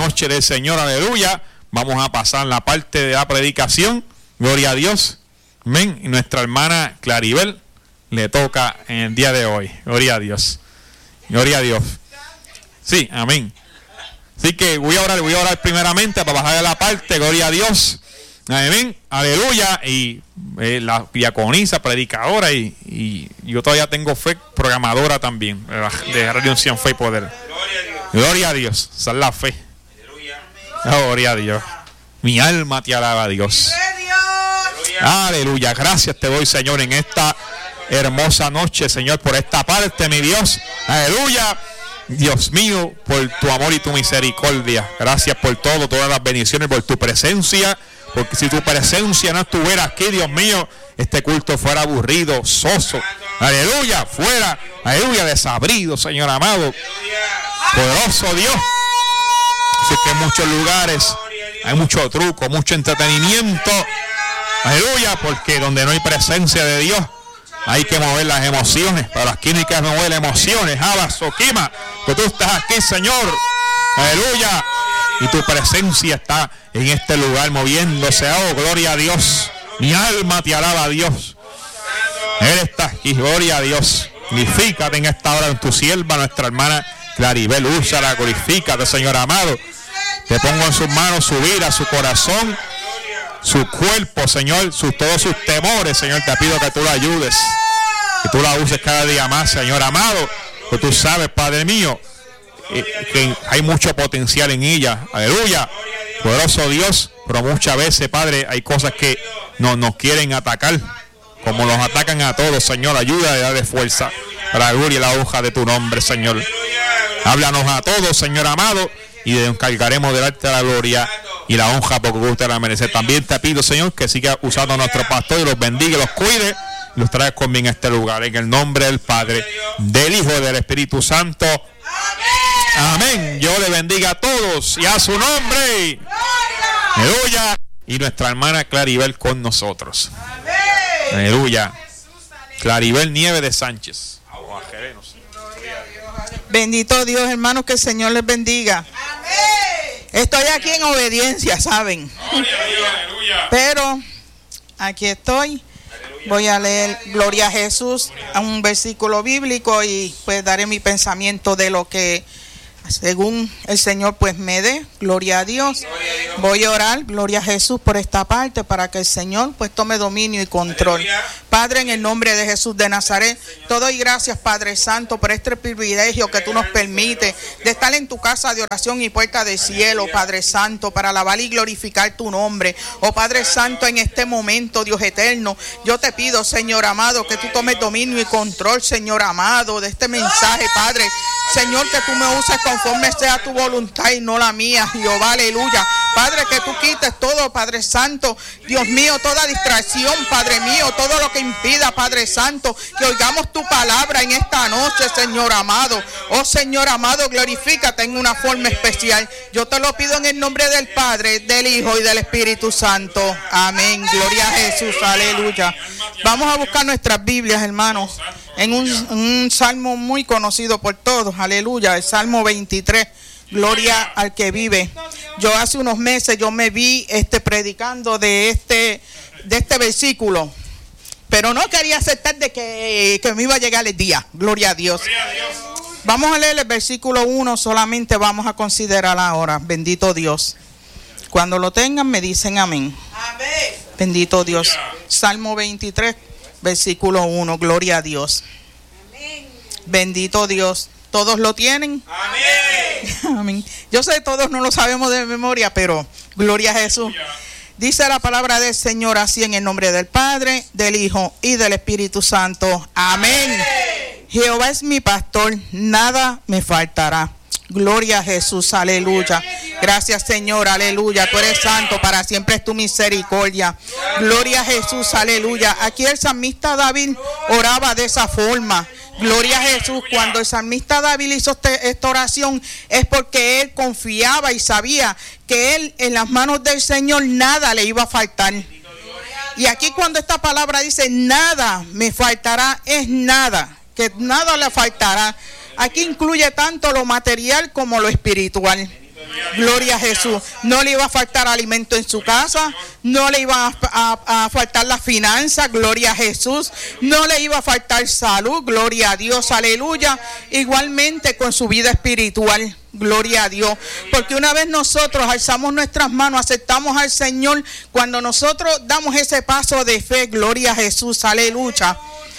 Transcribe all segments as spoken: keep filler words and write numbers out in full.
noche del Señor, aleluya. Vamos a pasar la parte de la predicación, gloria a Dios, amén. Y nuestra hermana Claribel le toca en el día de hoy, gloria a Dios, gloria a Dios. Sí, amén. Así que voy a orar, voy a orar primeramente para bajar a la parte, gloria a Dios, amén, aleluya. Y eh, la diaconisa, predicadora, y, y yo todavía tengo fe, programadora también, de Radio Unción, Fe y Poder. Gloria a Dios, esa es la fe. Gloria a Dios. Mi alma te alaba a Dios. Aleluya. Gracias te doy, Señor, en esta hermosa noche, Señor, por esta parte, mi Dios. Aleluya. Dios mío, por tu amor y tu misericordia. Gracias por todo, todas las bendiciones, por tu presencia. Porque si tu presencia no estuviera aquí, Dios mío, este culto fuera aburrido, soso. Aleluya, fuera, aleluya, desabrido, Señor amado. Poderoso Dios. Así que en muchos lugares hay mucho truco, mucho entretenimiento. Aleluya, porque donde no hay presencia de Dios, hay que mover las emociones. Para aquí no hay que mover emociones. Abasoquima, que tú estás aquí, Señor. Aleluya. Y tu presencia está en este lugar moviéndose. Oh, gloria a Dios. Mi alma te alaba a Dios. Él está aquí, gloria a Dios. Glorifícate en esta hora en tu sierva, nuestra hermana Claribel. Úsala, glorifícate, Señor amado. Te pongo en sus manos su vida, su corazón, su cuerpo, Señor, su, todos sus temores, Señor. Te pido que tú la ayudes, que tú la uses cada día más, Señor amado. Que tú sabes, Padre mío, que hay mucho potencial en ella. Aleluya. Poderoso Dios. Pero muchas veces, Padre, hay cosas que no, nos quieren atacar, como nos atacan a todos, Señor. Ayuda y dale fuerza para la gloria y la hoja de tu nombre, Señor. Háblanos a todos, Señor amado, y nos encargaremos de darte la gloria y la honra porque usted la merece. También te pido, Señor, que siga usando a nuestro pastor y los bendiga y los cuide y los traiga conmigo a este lugar. En el nombre del Padre, del Hijo y del Espíritu Santo. Amén. Amén. Yo le bendiga a todos y a su nombre. Aleluya. Y nuestra hermana Claribel con nosotros. Aleluya. Claribel Nieves de Sánchez. Bendito Dios, hermanos, que el Señor les bendiga. Estoy aquí en obediencia, ¿saben? Pero aquí estoy. Voy a leer Gloria a Jesús, a un versículo bíblico, y pues daré mi pensamiento de lo que según el Señor pues me dé. Gloria a Dios. Voy a orar, gloria a Jesús, por esta parte, para que el Señor pues tome dominio y control. Padre, en el nombre de Jesús de Nazaret, te doy gracias, Padre Santo, por este privilegio que tú nos permites de estar en tu casa de oración y puerta del cielo, Padre Santo, para alabar y glorificar tu nombre. Oh Padre Santo, en este momento, Dios eterno, yo te pido, Señor amado, que tú tomes dominio y control, Señor amado, de este mensaje, Padre. Señor, que tú me uses conforme sea tu voluntad y no la mía, Jehová, aleluya. Padre, que tú quites todo, Padre Santo, Dios mío, toda distracción, Padre mío, todo lo que impida, Padre Santo, que oigamos tu palabra en esta noche, Señor amado. Oh Señor amado, glorifícate en una forma especial. Yo te lo pido en el nombre del Padre, del Hijo y del Espíritu Santo. Amén. Gloria a Jesús, aleluya. Vamos a buscar nuestras Biblias, hermanos, en un, un salmo muy conocido por todos, aleluya, el Salmo veintitrés. Gloria al que vive. Yo hace unos meses yo me vi este predicando de este de este versículo, pero no quería aceptar de que, que me iba a llegar el día. Gloria a Dios. Vamos a leer el versículo uno, solamente vamos a considerar ahora. Bendito Dios. Cuando lo tengan me dicen amén. Amén. Bendito Dios. Salmo veintitrés, versículo uno. Gloria a Dios. Amén. Bendito Dios. ¿Todos lo tienen? Amén. Amén. Yo sé, todos no lo sabemos de memoria, pero gloria a Jesús. Dice la palabra del Señor así, en el nombre del Padre, del Hijo y del Espíritu Santo. Amén. Amén. Jehová es mi pastor, nada me faltará. Gloria a Jesús, aleluya. Gracias, Señor, aleluya. Tú eres santo, para siempre es tu misericordia. Gloria a Jesús, aleluya. Aquí el salmista David oraba de esa forma. Gloria a Jesús. Cuando el salmista David hizo este, esta oración, es porque él confiaba y sabía que él, en las manos del Señor, nada le iba a faltar. Y aquí cuando esta palabra dice nada me faltará, es nada, que nada le faltará. Aquí incluye tanto lo material como lo espiritual. Gloria a Jesús. No le iba a faltar alimento en su casa, no le iba a, a, a faltar las finanzas, gloria a Jesús. No le iba a faltar salud, gloria a Dios, aleluya. Igualmente con su vida espiritual. Gloria a Dios, porque una vez nosotros alzamos nuestras manos, aceptamos al Señor, cuando nosotros damos ese paso de fe, gloria a Jesús, aleluya,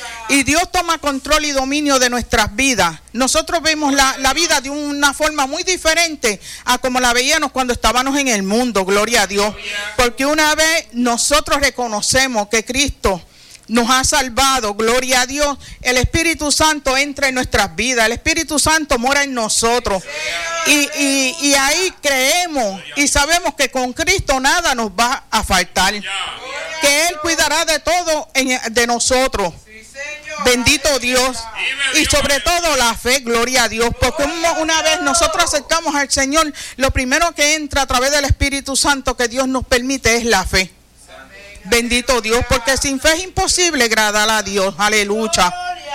y Dios toma control y dominio de nuestras vidas, nosotros vemos la, la vida de una forma muy diferente a como la veíamos cuando estábamos en el mundo, gloria a Dios, porque una vez nosotros reconocemos que Cristo nos ha salvado, gloria a Dios, el Espíritu Santo entra en nuestras vidas, el Espíritu Santo mora en nosotros y, y, y ahí creemos y sabemos que con Cristo nada nos va a faltar, que Él cuidará de todo en, de nosotros. Bendito Dios. Y sobre todo la fe, gloria a Dios, porque una vez nosotros acercamos al Señor, lo primero que entra a través del Espíritu Santo que Dios nos permite es la fe. Bendito Dios, porque sin fe es imposible agradar a Dios, aleluya.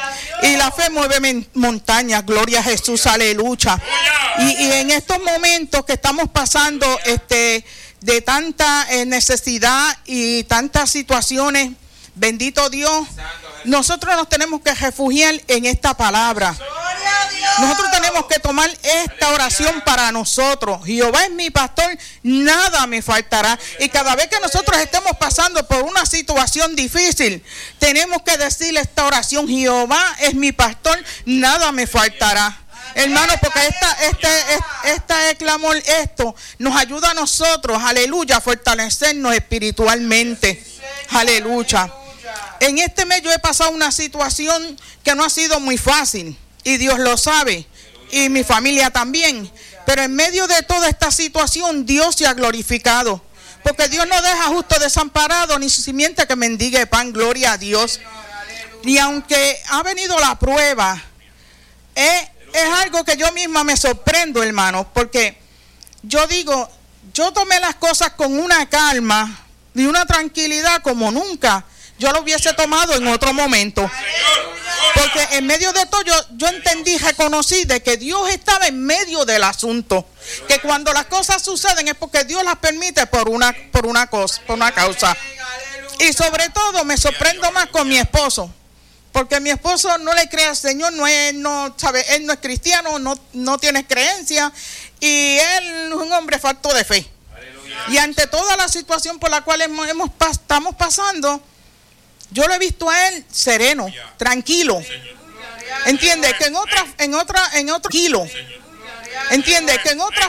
Y la fe mueve montañas, gloria a Jesús, aleluya. Y, y en estos momentos que estamos pasando este, de tanta eh, necesidad y tantas situaciones, bendito Dios, nosotros nos tenemos que refugiar en esta palabra. Nosotros tenemos que tomar esta oración para nosotros. Jehová es mi pastor, nada me faltará. Y cada vez que nosotros estemos pasando por una situación difícil, tenemos que decir esta oración: Jehová es mi pastor, nada me faltará. Hermano, porque esta, este, esta, este clamor, esto nos ayuda a nosotros, aleluya, a fortalecernos espiritualmente. Aleluya. En este mes yo he pasado una situación que no ha sido muy fácil. Y Dios lo sabe, y mi familia también. Pero en medio de toda esta situación, Dios se ha glorificado. Porque Dios no deja justo desamparado, ni su simiente que mendigue pan, gloria a Dios. Y aunque ha venido la prueba, es, es algo que yo misma me sorprendo, hermano. Porque yo digo, yo tomé las cosas con una calma y una tranquilidad como nunca yo lo hubiese tomado en otro momento. Porque en medio de todo yo, yo entendí, reconocí de que Dios estaba en medio del asunto. Que cuando las cosas suceden es porque Dios las permite por una, por una cosa, por una causa. Y sobre todo me sorprendo más con mi esposo. Porque mi esposo no le cree al Señor, no es, no, sabe, él no es cristiano, no, no tiene creencia. Y él es un hombre falto de fe. Y ante toda la situación por la cual hemos, hemos, estamos pasando, yo lo he visto a él sereno, tranquilo. ¿Entiende? Que en otra, en otra, en otro kilo. ¿Entiende? Que en otra